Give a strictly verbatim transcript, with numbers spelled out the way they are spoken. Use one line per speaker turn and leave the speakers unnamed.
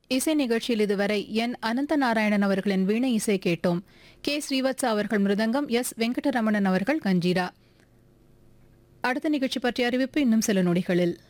இசை நிகழ்ச்சியில் இதுவரை என் அனந்த நாராயணன் அவர்களின் வீணை இசை கேட்டோம். கே ஸ்ரீவத்சா அவர்கள் மிருதங்கம், எஸ் வெங்கடரமணன் அவர்கள் கஞ்சீரா. அடுத்த நிகழ்ச்சி பற்றிய அறிவிப்பு இன்னும் சில நொடிகளில்.